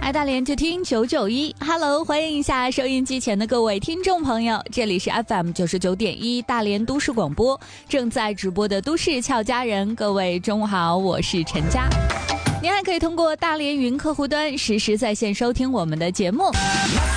爱大连就听991 Hello， 欢迎一下收音机前的各位听众朋友，这里是 FM 99.1大连都市广播，正在直播的都市俏佳人，各位中午好，我是陈佳。您还可以通过大连云客户端实时在线收听我们的节目。